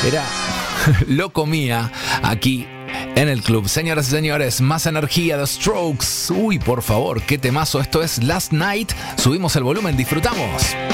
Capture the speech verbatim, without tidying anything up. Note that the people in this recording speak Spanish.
Era Lo Comía aquí en el club. Señoras y señores, más energía de Strokes. Uy, por favor, qué temazo. Esto es Last Night. Subimos el volumen, disfrutamos.